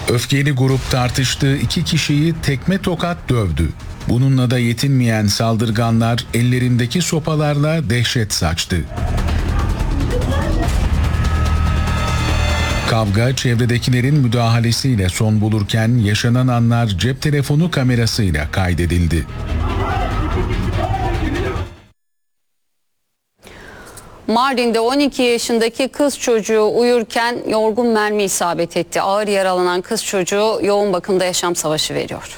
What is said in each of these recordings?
Öfkeli grup tartıştığı 2 kişiyi tekme tokat dövdü. Bununla da yetinmeyen saldırganlar ellerindeki sopalarla dehşet saçtı. Kavga çevredekilerin müdahalesiyle son bulurken yaşanan anlar cep telefonu kamerasıyla kaydedildi. Mardin'de 12 yaşındaki kız çocuğu uyurken yorgun mermi isabet etti. Ağır yaralanan kız çocuğu yoğun bakımda yaşam savaşı veriyor.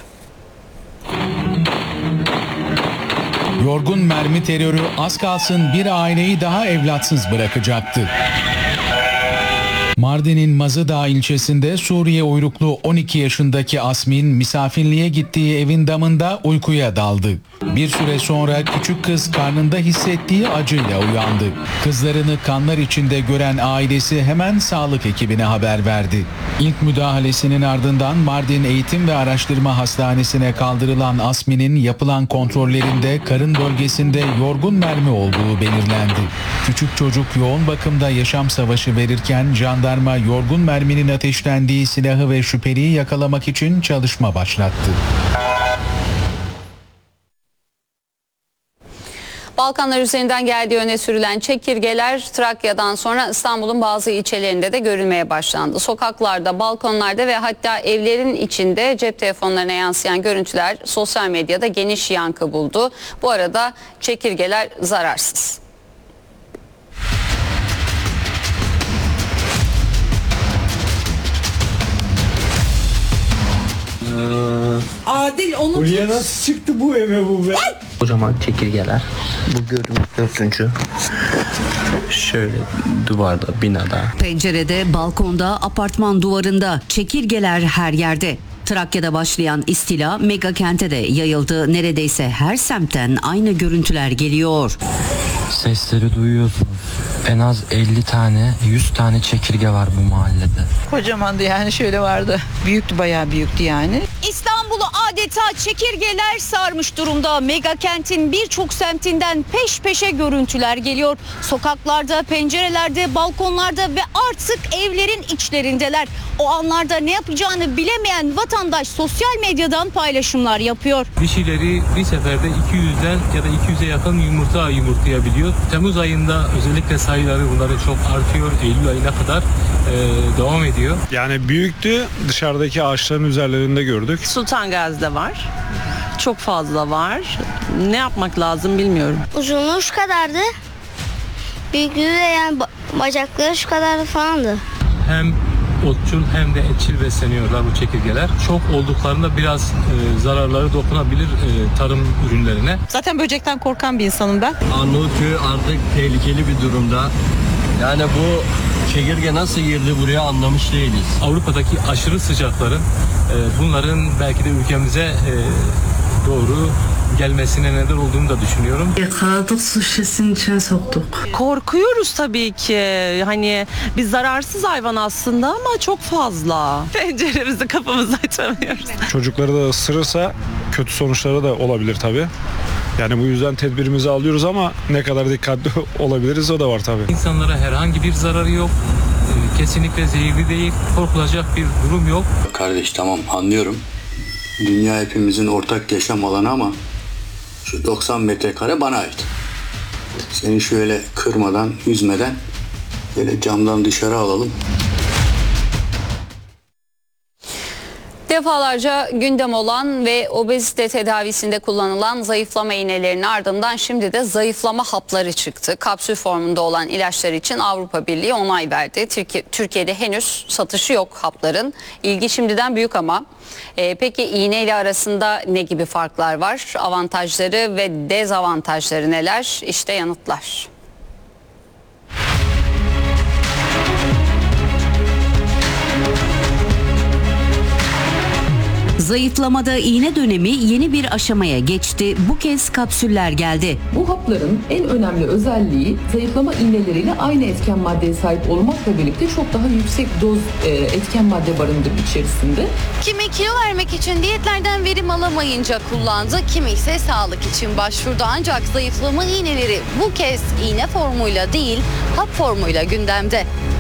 Yorgun mermi terörü az kalsın bir aileyi daha evlatsız bırakacaktı. Mardin'in Mazıdağ ilçesinde Suriye uyruklu 12 yaşındaki Asmin misafirliğe gittiği evin damında uykuya daldı. Bir süre sonra küçük kız karnında hissettiği acıyla uyandı. Kızlarını kanlar içinde gören ailesi hemen sağlık ekibine haber verdi. İlk müdahalesinin ardından Mardin Eğitim ve Araştırma Hastanesi'ne kaldırılan Asmin'in yapılan kontrollerinde karın bölgesinde yorgun mermi olduğu belirlendi. Küçük çocuk yoğun bakımda yaşam savaşı verirken jandarma yorgun merminin ateşlendiği silahı ve şüpheliyi yakalamak için çalışma başlattı. Balkanlar üzerinden geldiği öne sürülen çekirgeler Trakya'dan sonra İstanbul'un bazı ilçelerinde de görülmeye başlandı. Sokaklarda, balkonlarda ve hatta evlerin içinde cep telefonlarına yansıyan görüntüler sosyal medyada geniş yankı buldu. Bu arada çekirgeler zararsız. Adil onu buraya nasıl çıktı bu eve bu be? Kocaman çekirgeler. Bu gördüğümüz 4. Şöyle duvarda, binada. Pencerede, balkonda, apartman duvarında çekirgeler her yerde. Trakya'da başlayan istila mega kente de yayıldı. Neredeyse her semtten aynı görüntüler geliyor. Sesleri duyuyorsunuz. En az 50 tane, 100 tane çekirge var bu mahallede. kocamandı yani şöyle vardı. Büyüktü, bayağı büyüktü yani. İstanbul'u adeta çekirgeler sarmış durumda. Mega kentin birçok semtinden peş peşe görüntüler geliyor. Sokaklarda, pencerelerde, balkonlarda ve artık evlerin içlerindeler. O anlarda ne yapacağını bilemeyen vatandaş sosyal medyadan paylaşımlar yapıyor. Dişileri bir seferde 200'den ya da 200'e yakın yumurta yumurtlayabiliyor. Temmuz ayında özellikle sayıları bunların çok artıyor. Eylül ayına kadar devam ediyor. Yani büyüktü, dışarıdaki ağaçların üzerlerinde gördük. Sultan Gazi'de var. Çok fazla var. Ne yapmak lazım bilmiyorum. Uzunluğu şu kadardı. Büyüklüğü de yani bacakları şu kadardı falandı. Hem otçul hem de etçil besleniyorlar bu çekirgeler. Çok olduklarında biraz zararları dokunabilir tarım ürünlerine. Zaten böcekten korkan bir insanım ben. Arnavutköy artık tehlikeli bir durumda. Yani bu çekirge nasıl girdi buraya anlamış değiliz. Avrupa'daki aşırı sıcakların bunların belki de ülkemize doğru gelmesine neden olduğunu da düşünüyorum. Yakaladık, su şişesinin içine soktuk. Korkuyoruz tabii ki. Hani biz zararsız hayvan aslında ama çok fazla. Penceremizi, kapımızı açamıyoruz. Çocukları da ısırırsa kötü sonuçları da olabilir tabii. Yani bu yüzden tedbirimizi alıyoruz ama ne kadar dikkatli olabiliriz o da var tabii. İnsanlara herhangi bir zararı yok. Kesinlikle zehirli değil. Korkulacak bir durum yok. Kardeş tamam anlıyorum. Dünya hepimizin ortak yaşam alanı ama şu 90 metrekare bana ait. Seni şöyle kırmadan, üzmeden böyle camdan dışarı alalım. Defalarca gündem olan ve obezite tedavisinde kullanılan zayıflama iğnelerinin ardından şimdi de zayıflama hapları çıktı. Kapsül formunda olan ilaçlar için Avrupa Birliği onay verdi. Türkiye'de henüz satışı yok hapların. İlgi şimdiden büyük ama. Peki iğne ile arasında ne gibi farklar var? Avantajları ve dezavantajları neler? İşte yanıtlar. Zayıflamada iğne dönemi yeni bir aşamaya geçti. Bu kez kapsüller geldi. Bu hapların en önemli özelliği zayıflama iğneleriyle aynı etken maddeye sahip olmakla birlikte çok daha yüksek doz etken madde barındırır içerisinde. Kimi kilo vermek için diyetlerden verim alamayınca kullandı, kimi ise sağlık için başvurdu. Ancak zayıflama iğneleri bu kez iğne formuyla değil, hap formuyla gündemde.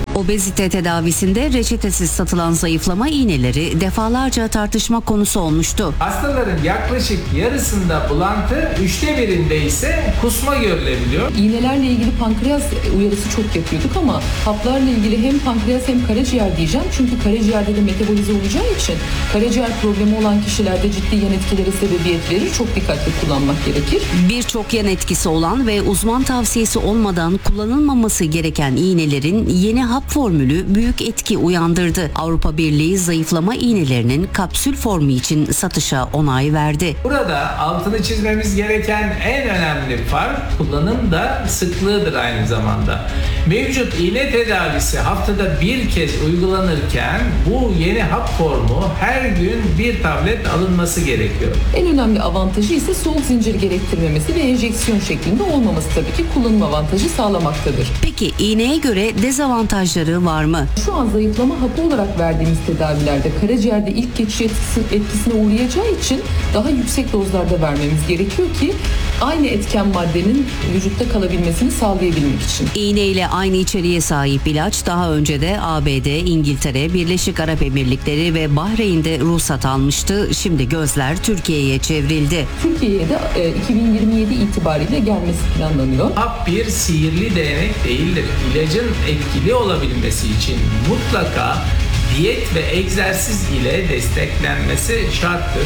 Obezite tedavisinde reçetesiz satılan zayıflama iğneleri defalarca tartışma konusu olmuştu. Hastaların yaklaşık yarısında bulantı, 1/3'inde ise kusma görülebiliyor. İğnelerle ilgili pankreas uyarısı çok yapıyorduk ama haplarla ilgili hem pankreas hem karaciğer diyeceğim. Çünkü karaciğerde de metabolize olacağı için karaciğer problemi olan kişilerde ciddi yan etkilere sebebiyet verir. Çok dikkatli kullanmak gerekir. Birçok yan etkisi olan ve uzman tavsiyesi olmadan kullanılmaması gereken iğnelerin yeni hap formülü büyük etki uyandırdı. Avrupa Birliği zayıflama iğnelerinin kapsül formu için satışa onay verdi. Burada altını çizmemiz gereken en önemli fark kullanım da sıklığıdır aynı zamanda. Mevcut iğne tedavisi haftada bir kez uygulanırken bu yeni hap formu her gün bir tablet alınması gerekiyor. En önemli avantajı ise soğuk zincir gerektirmemesi ve enjeksiyon şeklinde olmaması tabii ki kullanım avantajı sağlamaktadır. Peki iğneye göre dezavantajları var mı? Şu an zayıflama hapı olarak verdiğimiz tedavilerde karaciğerde ilk geçiş etkisine uğrayacağı için daha yüksek dozlarda vermemiz gerekiyor ki aynı etken maddenin vücutta kalabilmesini sağlayabilmek için. İğne ile aynı içeriğe sahip ilaç daha önce de ABD, İngiltere, Birleşik Arap Emirlikleri ve Bahreyn'de ruhsat almıştı. Şimdi gözler Türkiye'ye çevrildi. Türkiye'ye de 2027 itibariyle gelmesi planlanıyor. Hap bir sihirli değnek değildir. İlacın etkili olabilmesi için mutlaka diyet ve egzersiz ile desteklenmesi şarttır.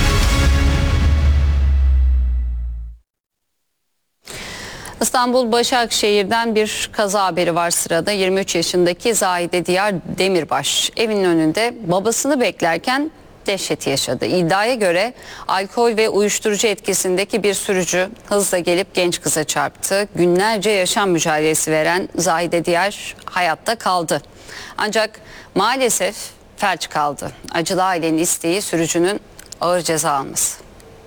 İstanbul Başakşehir'den bir kaza haberi var sırada. 23 yaşındaki Zahide Diyar Demirbaş evinin önünde babasını beklerken dehşet yaşadı. İddiaya göre alkol ve uyuşturucu etkisindeki bir sürücü hızla gelip genç kıza çarptı. Günlerce yaşam mücadelesi veren Zahide Diyar hayatta kaldı. Ancak maalesef felç kaldı. Acılı ailenin isteği sürücünün ağır ceza alması.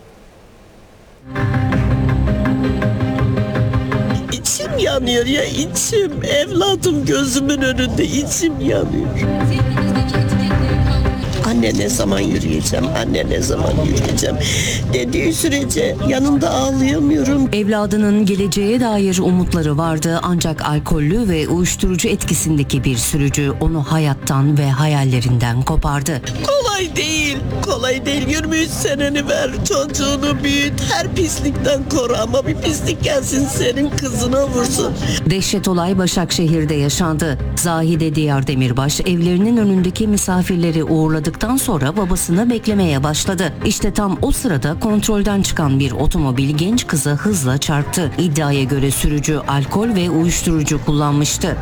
İçim yanıyor ya, içim. Evladım gözümün önünde, içim yanıyor. Anne ne zaman yürüyeceğim, anne ne zaman yürüyeceğim dediği sürece yanında ağlayamıyorum. Evladının geleceğe dair umutları vardı ancak alkollü ve uyuşturucu etkisindeki bir sürücü onu hayattan ve hayallerinden kopardı. Kolay değil. 23 seneni ver, çocuğunu büyüt, her pislikten koru ama bir pislik gelsin senin kızına vursun. Dehşet olay Başakşehir'de yaşandı. Zahide Diyar Demirbaş evlerinin önündeki misafirleri uğurladıktan sonra babasını beklemeye başladı. İşte tam o sırada kontrolden çıkan bir otomobil genç kıza hızla çarptı. İddiaya göre sürücü alkol ve uyuşturucu kullanmıştı.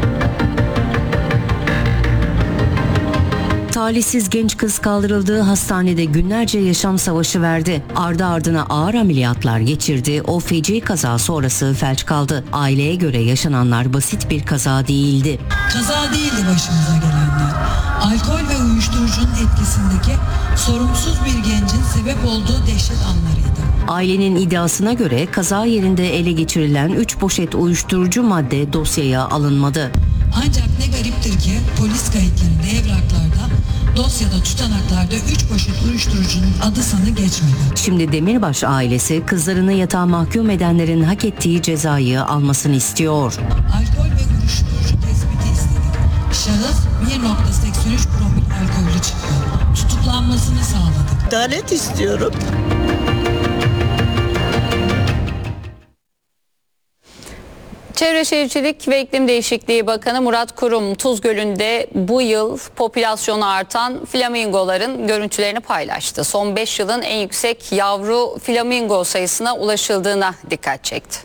Talihsiz genç kız kaldırıldığı hastanede günlerce yaşam savaşı verdi. Ardı ardına ağır ameliyatlar geçirdi. O feci kaza sonrası felç kaldı. Aileye göre yaşananlar basit bir kaza değildi. Kaza değildi başımıza gelenler. Alkol ve uyuşturucunun etkisindeki sorumsuz bir gencin sebep olduğu dehşet anlarıydı. Ailenin iddiasına göre kaza yerinde ele geçirilen 3 poşet uyuşturucu madde dosyaya alınmadı. Ancak ne gariptir ki polis kayıtlarında, evraklarda, dosyada, tutanaklarda 3 poşet uyuşturucunun adı sanı geçmedi. Şimdi Demirbaş ailesi kızlarını yatağa mahkum edenlerin hak ettiği cezayı almasını istiyor. Alkol ve uyuşturucu tespiti istedik. Şahıs 1.83 promil alkollü çıktı. Tutuklanmasını sağladık. Adalet istiyorum. Çevre Şehircilik ve İklim Değişikliği Bakanı Murat Kurum, Tuz Gölü'nde bu yıl popülasyonu artan flamingoların görüntülerini paylaştı. Son 5 yılın en yüksek yavru flamingo sayısına ulaşıldığına dikkat çekti.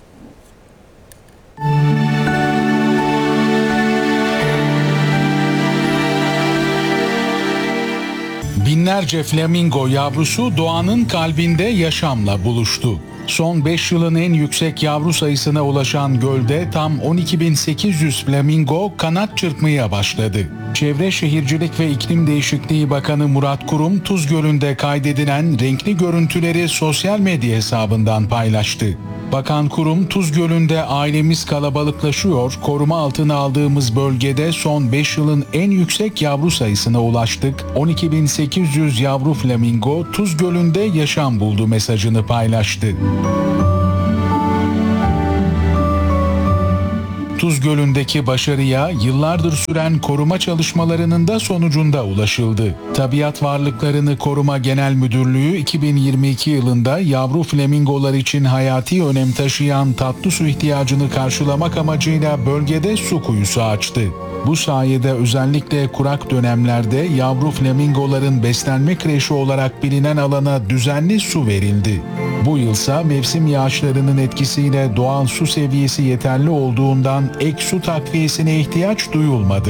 Binlerce flamingo yavrusu doğanın kalbinde yaşamla buluştu. Son 5 yılın en yüksek yavru sayısına ulaşan gölde tam 12.800 flamingo kanat çırpmaya başladı. Çevre Şehircilik ve İklim Değişikliği Bakanı Murat Kurum, Tuz Gölü'nde kaydedilen renkli görüntüleri sosyal medya hesabından paylaştı. Bakan Kurum, Tuz Gölü'nde ailemiz kalabalıklaşıyor, koruma altına aldığımız bölgede son 5 yılın en yüksek yavru sayısına ulaştık. 12.800 yavru flamingo Tuz Gölü'nde yaşam buldu mesajını paylaştı. Tuz Gölü'ndeki başarıya yıllardır süren koruma çalışmalarının da sonucunda ulaşıldı. Tabiat Varlıklarını Koruma Genel Müdürlüğü 2022 yılında yavru flamingolar için hayati önem taşıyan tatlı su ihtiyacını karşılamak amacıyla bölgede su kuyusu açtı. Bu sayede özellikle kurak dönemlerde yavru flamingoların beslenme kreşi olarak bilinen alana düzenli su verildi. Bu yılsa mevsim yağışlarının etkisiyle doğal su seviyesi yeterli olduğundan ek su takviyesine ihtiyaç duyulmadı.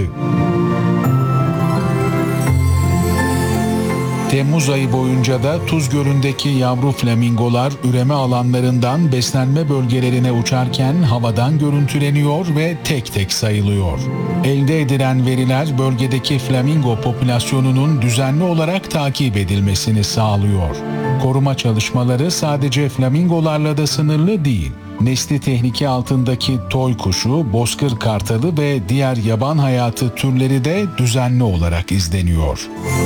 Temmuz ayı boyunca da Tuz Gölü'ndeki yavru flamingolar üreme alanlarından beslenme bölgelerine uçarken havadan görüntüleniyor ve tek tek sayılıyor. Elde edilen veriler bölgedeki flamingo popülasyonunun düzenli olarak takip edilmesini sağlıyor. Koruma çalışmaları sadece flamingolarla da sınırlı değil. Nesli tehlike altındaki toy kuşu, bozkır kartalı ve diğer yaban hayatı türleri de düzenli olarak izleniyor.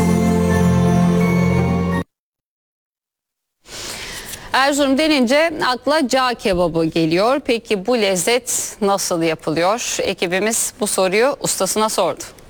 Erzurum denince akla cağ kebabı geliyor. Peki bu lezzet nasıl yapılıyor? Ekibimiz bu soruyu ustasına sordu.